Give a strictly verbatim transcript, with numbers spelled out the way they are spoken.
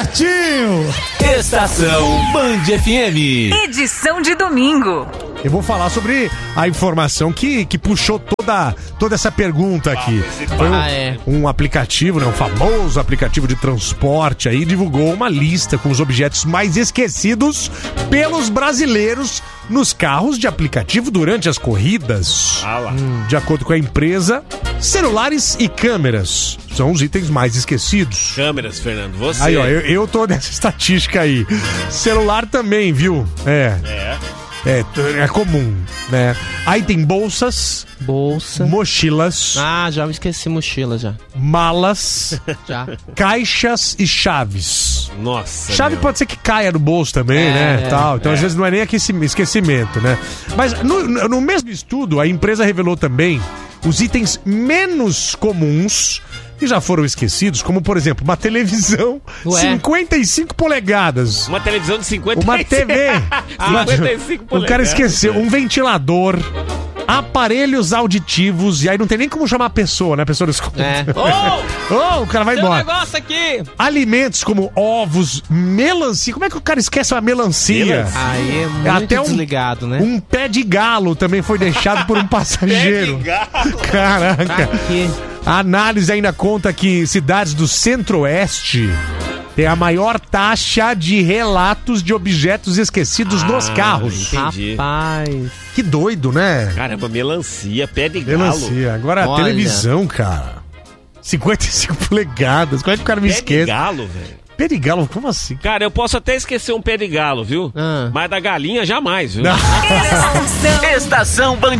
certinho! Estação Band F M. Edição de domingo. Eu vou falar sobre a informação que, que puxou toda, toda essa pergunta aqui. Foi um, Ah, é. um aplicativo, né, um famoso aplicativo de transporte aí, divulgou uma lista com os objetos mais esquecidos pelos brasileiros nos carros de aplicativo durante as corridas. Ah lá. Hum, de acordo com a empresa, celulares e câmeras são os itens mais esquecidos. Câmeras, Fernando, você. Aí, ó, eu, eu tô nessa estatística aí. Celular também, viu? É. É. É, é comum, né? Aí tem bolsas, Bolsa. mochilas, Ah, já me esqueci mochila já. malas, Já. caixas e chaves. Nossa. Chave meu. pode ser que caia no bolso também, É, né? é, Tal. Então, é. às vezes, não é nem aqueci- esquecimento, né? Mas no, no mesmo estudo, a empresa revelou também os itens menos comuns que já foram esquecidos, como, por exemplo, uma televisão Ué. cinquenta e cinco polegadas. Uma televisão de cinquenta Uma T V. Uma- cinquenta e cinco O cara polegadas, esqueceu. velho. Um ventilador. Aparelhos auditivos. E aí não tem nem como chamar a pessoa, né? A pessoa não escuta. É. Oh, o cara vai Tem um embora. negócio aqui! Alimentos como ovos, melancia. Como é que o cara esquece uma melancia? Melancia. Aí é muito Até um- desligado, né? Um pé de galo também foi deixado por um passageiro. Caraca. Aqui. A análise ainda conta que cidades do centro-oeste têm a maior taxa de relatos de objetos esquecidos nos Ah, carros. entendi. Rapaz. Que doido, né? Caramba, melancia, pé de galo. Melancia. Agora a Olha. televisão, cara. cinquenta e cinco polegadas. Como é que o cara me Pé de esquece? galo, velho. Pé de galo? Como assim? Cara, eu posso até esquecer um pé de galo, viu? Ah. Mas da galinha, jamais, viu? Estação Estação Band